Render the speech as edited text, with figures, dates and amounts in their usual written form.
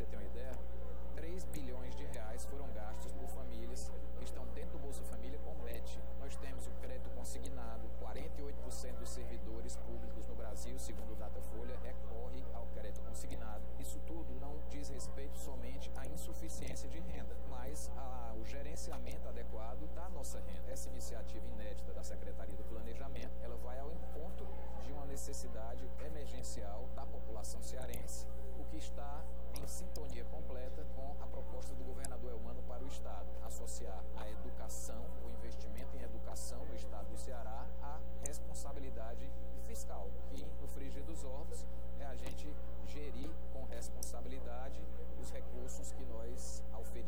você ter uma ideia, 3 bilhões de reais foram gastos por famílias que estão dentro do Bolsa Família com BET. Nós temos o crédito consignado, 48% dos servidores públicos no Brasil, segundo o Datafolha, recorre ao crédito consignado. Isso tudo não diz respeito somente à insuficiência de renda, mas ao gerenciamento adequado da nossa renda. Essa iniciativa inédita da Secretaria do Planejamento, ela vai ao encontro de uma necessidade emergencial da população cearense, o que está em sintonia completa com a proposta do governador Elmano para o Estado, associar a educação, o investimento em educação no Estado do Ceará, à responsabilidade fiscal, que no frigir dos ovos é a gente gerir com responsabilidade os recursos que nós auferimos.